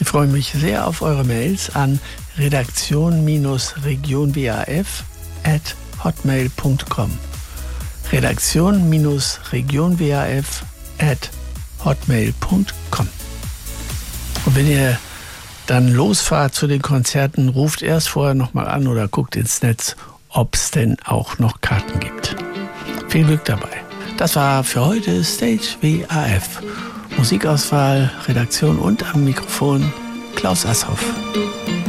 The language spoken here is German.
freue mich sehr auf eure Mails an redaktion-regionwaf@hotmail.com. redaktion-regionwaf@hotmail.com. Und wenn ihr dann losfahrt zu den Konzerten, ruft erst vorher nochmal an oder guckt ins Netz, ob es denn auch noch Karten gibt. Viel Glück dabei. Das war für heute Stage WAF. Musikauswahl, Redaktion und am Mikrofon Klaus Asshoff.